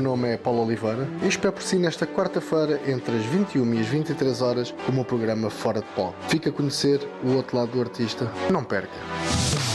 nome é Paulo Oliveira e espero por si nesta quarta-feira entre as 21 e as 23 horas com o meu programa Fora de Pó. Fica a conhecer o outro lado do artista. Não perca!